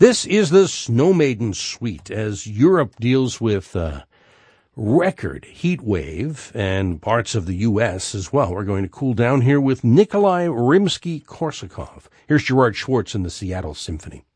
This is the Snow Maiden Suite as Europe deals with record heat wave and parts of the U.S. as well. We're going to cool down here with Nikolai Rimsky-Korsakov. Here's Gerard Schwartz and the Seattle Symphony.